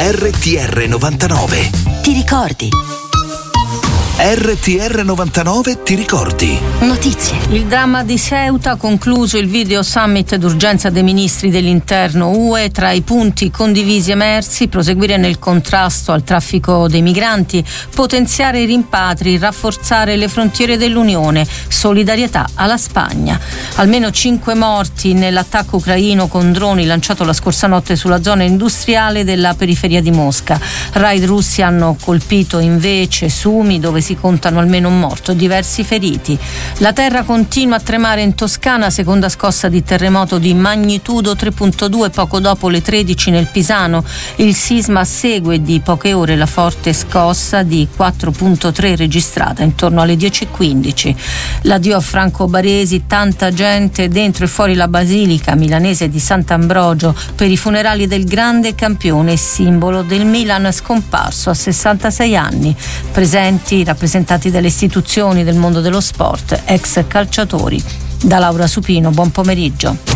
RTR 99. Ti ricordi? RTR 99 ti ricordi? Notizie. Il dramma di Ceuta ha concluso il video summit d'urgenza dei ministri dell'interno UE. Tra i punti condivisi emersi: proseguire nel contrasto al traffico dei migranti, potenziare i rimpatri, rafforzare le frontiere dell'Unione, solidarietà alla Spagna. Almeno 5 morti nell'attacco ucraino con droni lanciato la scorsa notte sulla zona industriale della periferia di Mosca. Raid russi hanno colpito invece Sumi, dove si contano almeno un morto e diversi feriti. La terra continua a tremare in Toscana, seconda scossa di terremoto di magnitudo 3.2 poco dopo le 13 nel Pisano. Il sisma segue di poche ore la forte scossa di 4.3 registrata intorno alle 10:15. L'addio a Franco Baresi, tanta gente dentro e fuori la basilica milanese di Sant'Ambrogio per i funerali del grande campione e simbolo del Milan scomparso a 66 anni. Presenti rappresentanti delle istituzioni del mondo dello sport, ex calciatori. Da Laura Supino, buon pomeriggio.